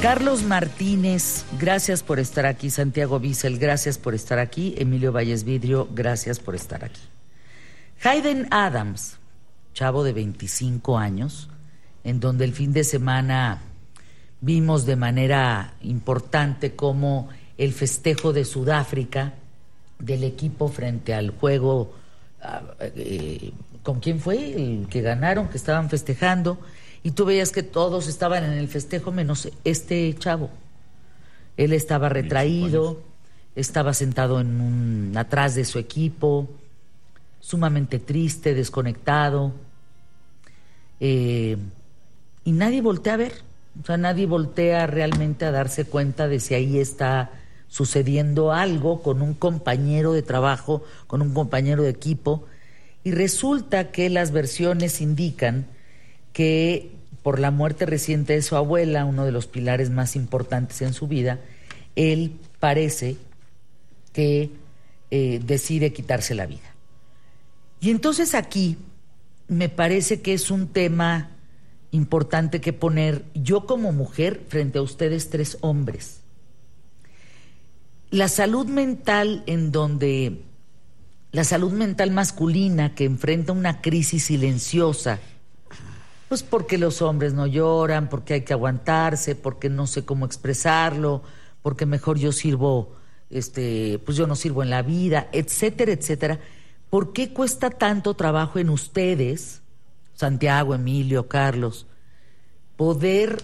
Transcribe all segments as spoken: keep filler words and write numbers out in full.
Carlos Martínez, gracias por estar aquí. Santiago Bissell, gracias por estar aquí. Emilio Valles Vidrio, gracias por estar aquí. Hayden Adams, chavo de veinticinco años, en donde el fin de semana vimos de manera importante cómo el festejo de Sudáfrica del equipo frente al juego, eh, ¿con quién fue? El que ganaron, que estaban festejando, y tú veías que todos estaban en el festejo menos este chavo. Él estaba retraído, estaba sentado en un, atrás de su equipo, sumamente triste, desconectado, eh, y nadie voltea a ver, o sea, nadie voltea realmente a darse cuenta de si ahí está sucediendo algo con un compañero de trabajo, con un compañero de equipo, y resulta que las versiones indican que por la muerte reciente de su abuela, uno de los pilares más importantes en su vida, él parece que eh, decide quitarse la vida. Y entonces aquí me parece que es un tema importante que poner yo como mujer frente a ustedes tres hombres. La salud mental en donde, la salud mental masculina que enfrenta una crisis silenciosa, pues porque los hombres no lloran, porque hay que aguantarse, porque no sé cómo expresarlo, porque mejor yo sirvo, este, pues yo no sirvo en la vida, etcétera, etcétera. ¿Por qué cuesta tanto trabajo en ustedes, Santiago, Emilio, Carlos, poder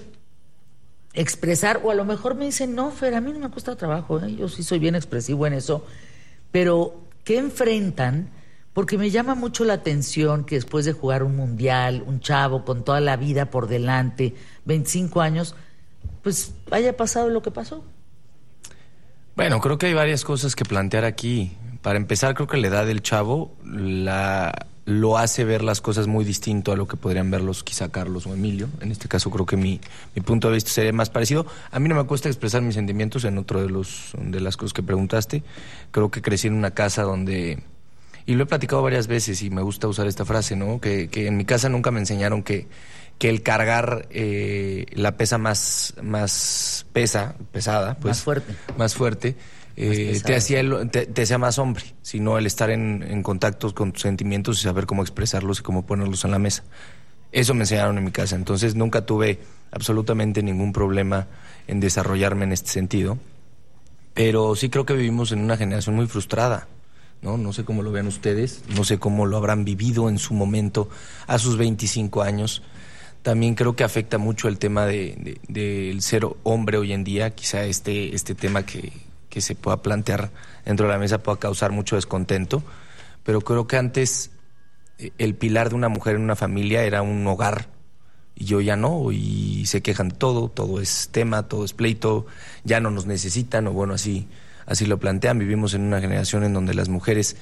expresar? O a lo mejor me dicen, no, Fer, a mí no me cuesta trabajo, ¿eh? Yo sí soy bien expresivo en eso, pero ¿qué enfrentan? Porque me llama mucho la atención que después de jugar un mundial, un chavo con toda la vida por delante, veinticinco años, pues haya pasado lo que pasó. Bueno, creo que hay varias cosas que plantear aquí. Para empezar, creo que la edad del chavo la, lo hace ver las cosas muy distinto a lo que podrían verlos quizá Carlos o Emilio. En este caso creo que mi, mi punto de vista sería más parecido. A mí no me cuesta expresar mis sentimientos en otro de, los, de las cosas que preguntaste. Creo que crecí en una casa donde... Y lo he platicado varias veces y me gusta usar esta frase, ¿no? Que, que en mi casa nunca me enseñaron que, que el cargar eh, la pesa más, más pesa, pesada, pues, más fuerte, más fuerte, eh, te hacía el, te, te hacía más hombre, sino el estar en, en contacto con tus sentimientos y saber cómo expresarlos y cómo ponerlos en la mesa. Eso me enseñaron en mi casa. Entonces nunca tuve absolutamente ningún problema en desarrollarme en este sentido. Pero sí creo que vivimos en una generación muy frustrada. No, no sé cómo lo vean ustedes, no sé cómo lo habrán vivido en su momento a sus veinticinco años. También creo que afecta mucho el tema de, de, de ser hombre hoy en día. Quizá este, este tema que, que se pueda plantear dentro de la mesa pueda causar mucho descontento, pero creo que antes el pilar de una mujer en una familia era un hogar, y hoy ya no, y se quejan de todo, todo es tema, todo es pleito, ya no nos necesitan, o bueno, así... Así lo plantean. Vivimos en una generación en donde las mujeres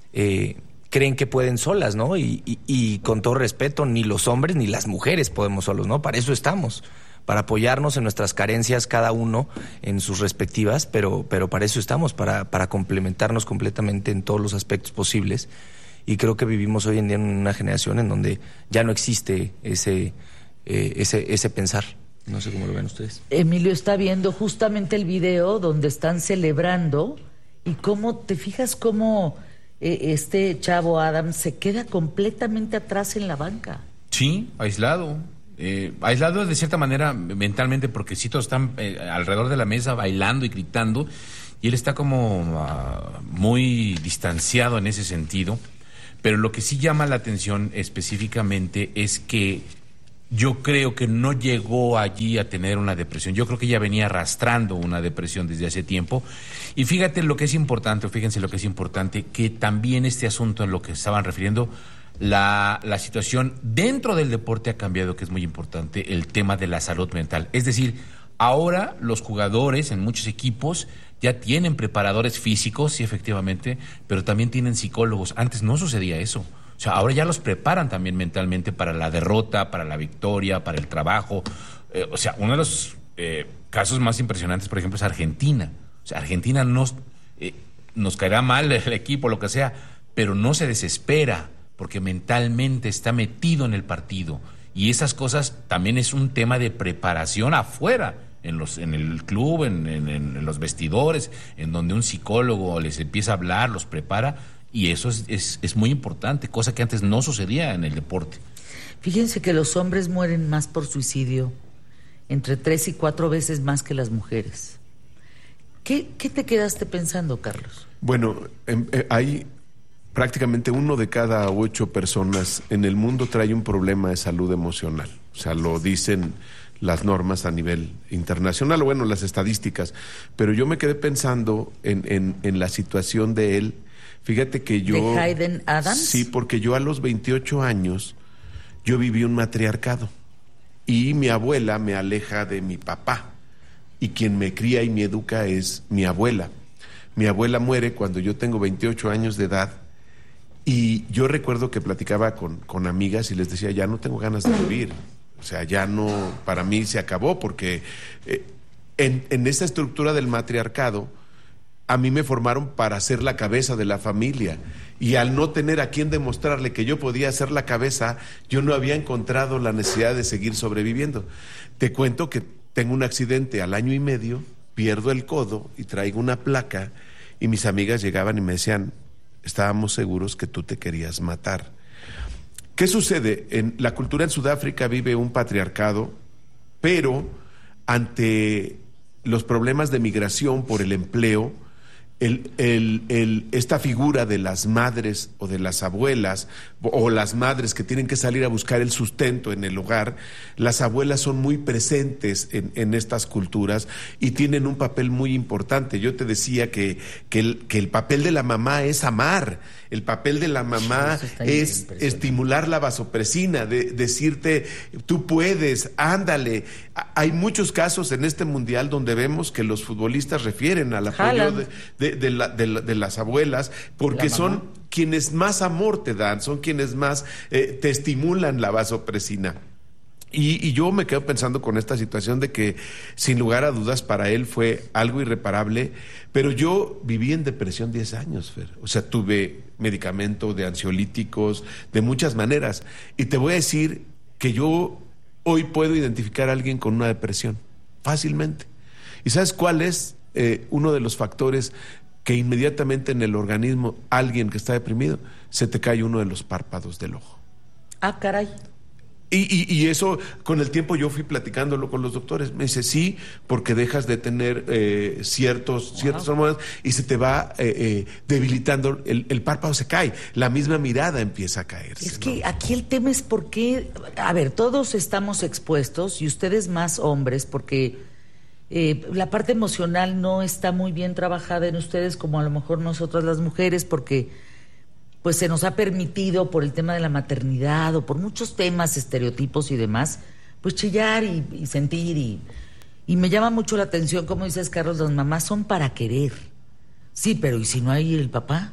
eh, creen que pueden solas, ¿no? Y, y, y con todo respeto, ni los hombres ni las mujeres podemos solos, ¿no? Para eso estamos, para apoyarnos en nuestras carencias cada uno en sus respectivas, pero, pero para eso estamos, para, para complementarnos completamente en todos los aspectos posibles. Y creo que vivimos hoy en día en una generación en donde ya no existe ese, eh, ese, ese pensar. No sé cómo lo ven ustedes. Emilio está viendo justamente el video donde están celebrando y cómo, te fijas cómo eh, este chavo Adams se queda completamente atrás en la banca. Sí, aislado. Eh, aislado de cierta manera mentalmente, porque sí todos están eh, alrededor de la mesa bailando y gritando, y él está como uh, muy distanciado en ese sentido. Pero lo que sí llama la atención específicamente es que yo creo que no llegó allí a tener una depresión. Yo creo que ya venía arrastrando una depresión desde hace tiempo. Y fíjate lo que es importante, fíjense lo que es importante, que también este asunto en lo que estaban refiriendo, la, la situación dentro del deporte ha cambiado, que es muy importante, el tema de la salud mental. Es decir, ahora los jugadores en muchos equipos ya tienen preparadores físicos, sí, efectivamente, pero también tienen psicólogos. Antes no sucedía eso. O sea, ahora ya los preparan también mentalmente para la derrota, para la victoria, para el trabajo. Eh, o sea, uno de los eh, casos más impresionantes, por ejemplo, es Argentina. O sea, Argentina nos, eh, nos caerá mal el equipo, lo que sea, pero no se desespera porque mentalmente está metido en el partido. Y esas cosas también es un tema de preparación afuera, en los en el club, en, en, en los vestidores, en donde un psicólogo les empieza a hablar, los prepara, y eso es, es, es muy importante, cosa que antes no sucedía en el deporte. Fíjense que los hombres mueren más por suicidio, entre tres y cuatro veces más que las mujeres. ¿Qué, qué te quedaste pensando, Carlos? Bueno, eh, hay prácticamente uno de cada ocho personas en el mundo trae un problema de salud emocional. O sea, lo dicen las normas a nivel internacional, o bueno, las estadísticas. Pero yo me quedé pensando en, en, en la situación de él. Fíjate que yo... ¿De Hayden Adams? Sí, porque yo a los veintiocho años, yo viví un matriarcado. Y mi abuela me aleja de mi papá. Y quien me cría y me educa es mi abuela. Mi abuela muere cuando yo tengo veintiocho años de edad. Y yo recuerdo que platicaba con, con amigas y les decía, ya no tengo ganas de vivir. O sea, ya no, para mí se acabó, porque eh, en, en esta estructura del matriarcado, a mí me formaron para ser la cabeza de la familia. Y al no tener a quien demostrarle que yo podía ser la cabeza, yo no había encontrado la necesidad de seguir sobreviviendo. Te cuento que tengo un accidente al año y medio, pierdo el codo y traigo una placa, y mis amigas llegaban y me decían, estábamos seguros que tú te querías matar. ¿Qué sucede? En la cultura en Sudáfrica vive un patriarcado, pero ante los problemas de migración por el empleo, el, el, el, esta figura de las madres o de las abuelas, o las madres que tienen que salir a buscar el sustento en el hogar, las abuelas son muy presentes en, en estas culturas y tienen un papel muy importante. Yo te decía que, que, el, que el papel de la mamá es amar, el papel de la mamá es estimular la vasopresina, de, decirte, tú puedes, ándale. Hay muchos casos en este mundial donde vemos que los futbolistas refieren al apoyo de, de, de, la, de, la, de las abuelas, porque son quienes más amor te dan, son quienes más eh, te estimulan la vasopresina. Y, y yo me quedo pensando con esta situación de que, sin lugar a dudas, para él fue algo irreparable, pero yo viví en depresión diez años, Fer. O sea, tuve medicamento de ansiolíticos, de muchas maneras. Y te voy a decir que yo hoy puedo identificar a alguien con una depresión, fácilmente. ¿Y sabes cuál es eh, uno de los factores que inmediatamente en el organismo, alguien que está deprimido, se te cae uno de los párpados del ojo? Ah, caray. Y, y, y eso, con el tiempo yo fui platicándolo con los doctores. Me dice, sí, porque dejas de tener eh, ciertos, wow. ciertas hormonas y se te va eh, eh, debilitando, el, el párpado se cae, la misma mirada empieza a caerse. Es que ¿no? Aquí el tema es por qué, a ver, todos estamos expuestos y ustedes más hombres, porque eh, la parte emocional no está muy bien trabajada en ustedes como a lo mejor nosotras las mujeres, porque pues se nos ha permitido por el tema de la maternidad o por muchos temas, estereotipos y demás, pues chillar y, y sentir y, y me llama mucho la atención, como dices, Carlos, las mamás son para querer. Sí, pero ¿y si no hay el papá?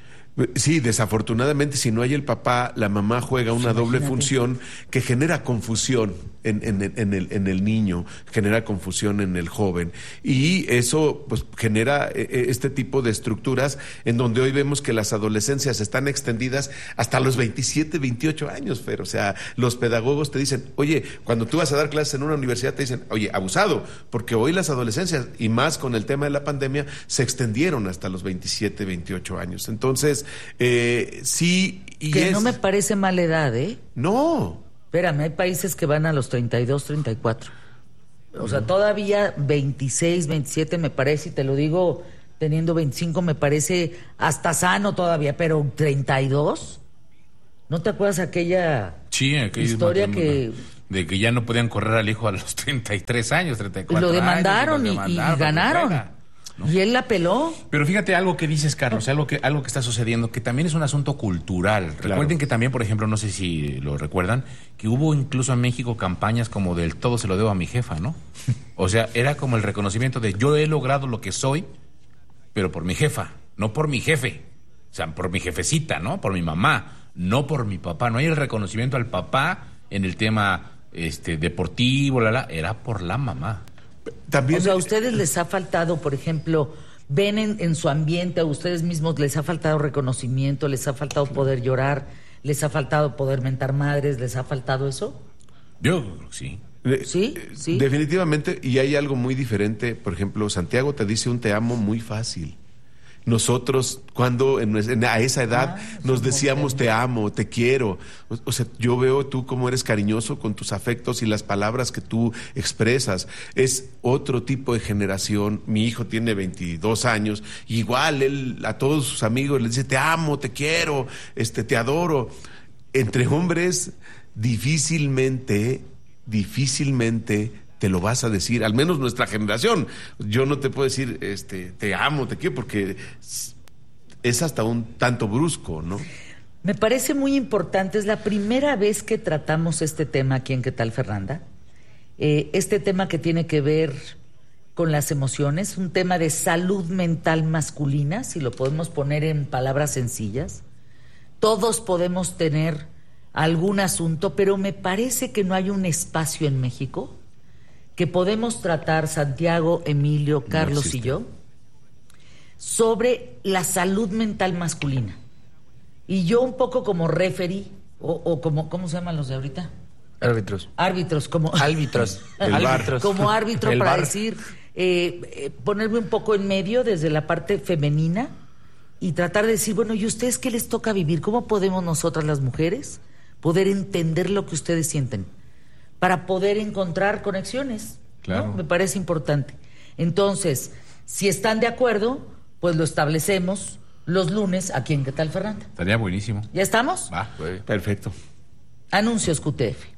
Sí, desafortunadamente, si no hay el papá, la mamá juega una pues doble función que genera confusión en, en, en, el, en el niño, genera confusión en el joven. Y eso pues genera este tipo de estructuras en donde hoy vemos que las adolescencias están extendidas hasta los veintisiete, veintiocho años, Fer. O sea, los pedagogos te dicen, oye, cuando tú vas a dar clases en una universidad te dicen, oye, abusado, porque hoy las adolescencias, y más con el tema de la pandemia, se extendieron hasta los veintisiete, veintiocho años. Entonces, Eh, sí, y que es... no me parece mala edad, ¿eh? No. Espérame, hay países que van a los treinta y dos, treinta y cuatro. O sea, todavía veintiséis, veintisiete me parece, y te lo digo teniendo veinticinco, me parece hasta sano todavía, pero treinta y dos, ¿no te acuerdas aquella sí, aquella historia que... de que ya no podían correr al hijo a los treinta y tres años, treinta y cuatro lo demandaron, años, y, lo demandaron y ganaron. ¿No? Y él la peló. Pero fíjate algo que dices, Carlos, algo que, algo que está sucediendo, que también es un asunto cultural. Claro. Recuerden que también, por ejemplo, no sé si lo recuerdan, que hubo incluso en México campañas como del todo se lo debo a mi jefa, ¿no? O sea, era como el reconocimiento de yo he logrado lo que soy, pero por mi jefa, no por mi jefe. O sea, por mi jefecita, ¿no? Por mi mamá, no por mi papá. No hay el reconocimiento al papá en el tema este, deportivo, la, la, era por la mamá. También, o sea, a ustedes les ha faltado, por ejemplo, ven en, en su ambiente, a ustedes mismos les ha faltado reconocimiento, les ha faltado poder llorar, les ha faltado poder mentar madres, ¿les ha faltado eso? Yo creo que sí. Sí, sí. Definitivamente, y hay algo muy diferente. Por ejemplo, Santiago te dice un te amo muy fácil. Nosotros, cuando en, en, a esa edad ah, nos decíamos te amo, te quiero. O, o sea, yo veo tú cómo eres cariñoso con tus afectos y las palabras que tú expresas. Es otro tipo de generación. Mi hijo tiene veintidós años. Igual, él a todos sus amigos les dice te amo, te quiero, este, te adoro. Entre hombres, difícilmente, difícilmente te lo vas a decir, al menos nuestra generación. Yo no te puedo decir, este, te amo, te quiero, porque es hasta un tanto brusco, ¿no? Me parece muy importante, es la primera vez que tratamos este tema aquí en ¿Qué tal, Fernanda? Eh, este tema que tiene que ver con las emociones, un tema de salud mental masculina, si lo podemos poner en palabras sencillas. Todos podemos tener algún asunto, pero me parece que no hay un espacio en México que podemos tratar, Santiago, Emilio, Carlos no y yo, sobre la salud mental masculina. Y yo un poco como referee, o, o como, ¿cómo se llaman los de ahorita? Árbitros. Árbitros, como... Árbitros. Árbitros. Como árbitro El para bar. decir, eh, eh, ponerme un poco en medio desde la parte femenina y tratar de decir, bueno, ¿y ustedes qué les toca vivir? ¿Cómo podemos nosotras las mujeres poder entender lo que ustedes sienten? Para poder encontrar conexiones, claro. ¿no? Me parece importante. Entonces, si están de acuerdo, pues lo establecemos los lunes aquí en ¿Qué tal, Fernanda? Estaría buenísimo. ¿Ya estamos? Va, pues. Perfecto. Anuncios Q T F.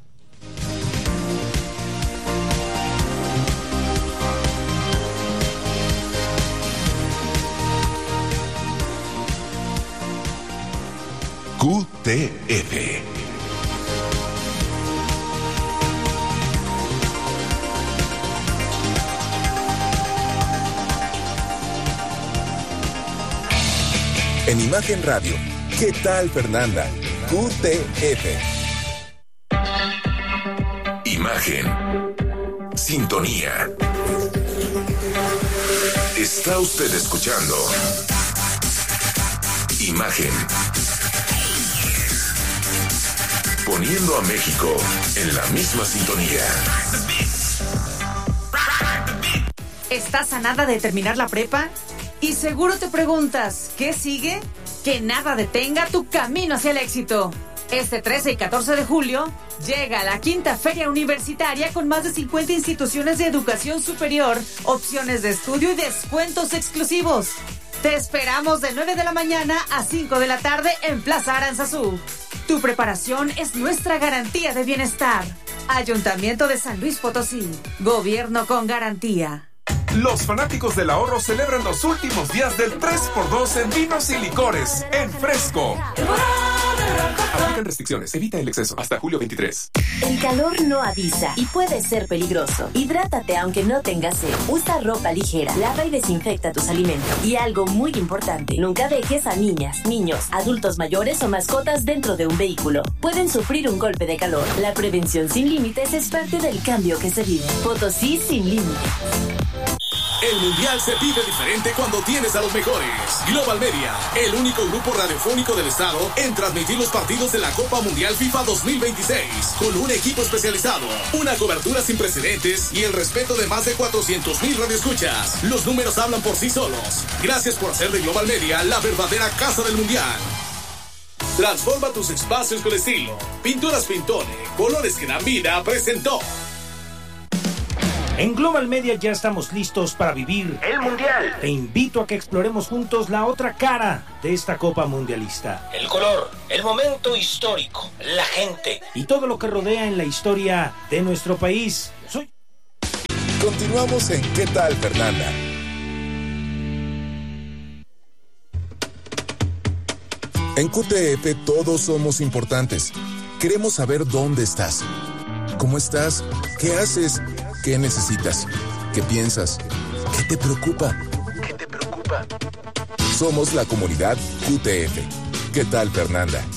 Q T F. En Imagen Radio, ¿Qué tal, Fernanda? Q T F. Imagen. Sintonía. Está usted escuchando Imagen. Poniendo a México en la misma sintonía. ¿Estás a nada de terminar la prepa? Y seguro te preguntas, ¿qué sigue? Que nada detenga tu camino hacia el éxito. Este trece y catorce de julio llega la quinta Feria Universitaria con más de cincuenta instituciones de educación superior, opciones de estudio y descuentos exclusivos. Te esperamos de nueve de la mañana a cinco de la tarde en Plaza Aranzazú. Tu preparación es nuestra garantía de bienestar. Ayuntamiento de San Luis Potosí. Gobierno con garantía. Los fanáticos del ahorro celebran los últimos días del tres por dos en vinos y licores en Fresco. Aplican restricciones, evita el exceso. Hasta julio veintitrés. El calor no avisa y puede ser peligroso. Hidrátate aunque no tengas sed. Usa ropa ligera, lava y desinfecta tus alimentos. Y algo muy importante, nunca dejes a niñas, niños, adultos mayores o mascotas dentro de un vehículo. Pueden sufrir un golpe de calor. La prevención sin límites es parte del cambio que se vive. Potosí sin límites. El Mundial se vive diferente cuando tienes a los mejores. Global Media, el único grupo radiofónico del estado en transmitir los partidos de la Copa Mundial FIFA dos mil veintiséis, con un equipo especializado, una cobertura sin precedentes y el respeto de más de cuatrocientos mil radioescuchas. Los números hablan por sí solos. Gracias por hacer de Global Media la verdadera casa del Mundial. Transforma tus espacios con estilo. Pinturas Pintone, colores que dan vida, presentó. En Global Media ya estamos listos para vivir el Mundial. Te invito a que exploremos juntos la otra cara de esta Copa Mundialista. El color, el momento histórico, la gente. Y todo lo que rodea en la historia de nuestro país. Soy... Continuamos en ¿Qué tal, Fernanda? En Q T F todos somos importantes. Queremos saber dónde estás. ¿Cómo estás? ¿Qué haces? ¿Qué necesitas? ¿Qué piensas? ¿Qué te preocupa? ¿Qué te preocupa? Somos la comunidad Q T F. ¿Qué tal, Fernanda?